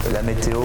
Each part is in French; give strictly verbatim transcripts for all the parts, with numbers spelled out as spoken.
La météo.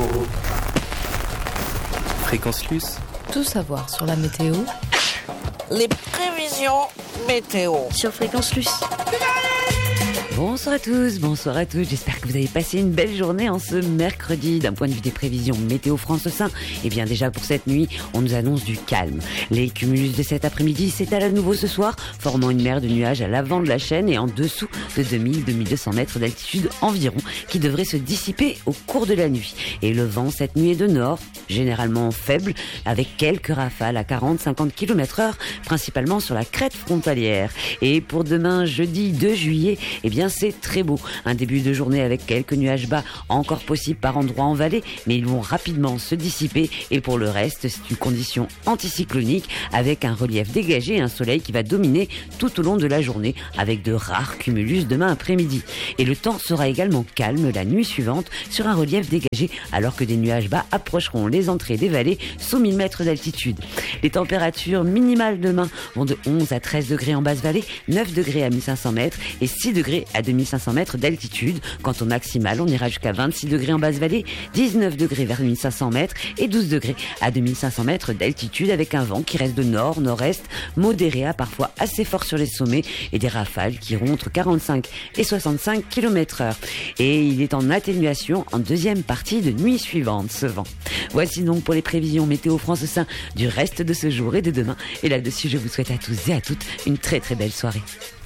Fréquence Luce. Tout savoir sur la météo. Les prévisions météo sur Fréquence Luce. Bonsoir à tous, bonsoir à tous, j'espère que vous avez passé une belle journée en ce mercredi. D'un point de vue des prévisions Météo France Saint, et bien déjà pour cette nuit, on nous annonce du calme. Les cumulus de cet après-midi s'étalent à nouveau ce soir, formant une mer de nuages à l'avant de la chaîne et en dessous de deux mille à deux mille deux cents mètres d'altitude environ, qui devrait se dissiper au cours de la nuit. Et le vent cette nuit est de nord, généralement faible, avec quelques rafales à quarante à cinquante kilomètres heure, principalement sur la crête frontalière. Et pour demain, jeudi deux juillet, eh bien c'est très beau. Un début de journée avec quelques nuages bas encore possibles par endroits en vallée, mais ils vont rapidement se dissiper. Et pour le reste, c'est une condition anticyclonique avec un relief dégagé et un soleil qui va dominer tout au long de la journée avec de rares cumulus demain après-midi. Et le temps sera également calme la nuit suivante sur un relief dégagé alors que des nuages bas approcheront les entrées des vallées sous mille mètres d'altitude. Les températures minimales demain vont de onze à treize degrés en basse vallée, neuf degrés à mille cinq cents mètres et six degrés à deux mille cinq cents mètres d'altitude. Quant au maximal, on ira jusqu'à vingt-six degrés en basse vallée, dix-neuf degrés vers mille cinq cents mètres et douze degrés à deux mille cinq cents mètres d'altitude avec un vent qui reste de nord, nord-est, modéré à parfois assez fort sur les sommets et des rafales qui iront entre quarante-cinq et soixante-cinq kilomètres heure. Et il est en atténuation en deuxième partie de nuit suivante, ce vent. Voici donc pour les prévisions Météo France Saint du reste de ce jour et de demain. Et là-dessus, je vous souhaite à tous et à toutes une très très belle soirée.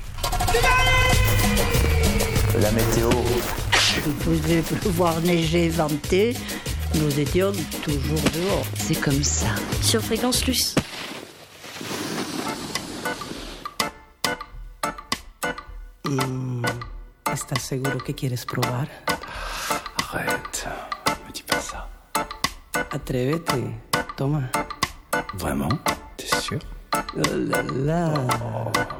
La météo. Il pouvait pleuvoir, neiger, vanter. Nous étions toujours dehors. C'est comme ça. Sur Fréquence Luce. Mm, ¿Estás seguro que quieres probar? Arrête, me dis pas ça. Atrévete, toma. Vraiment? T'es sûr? Oh là là.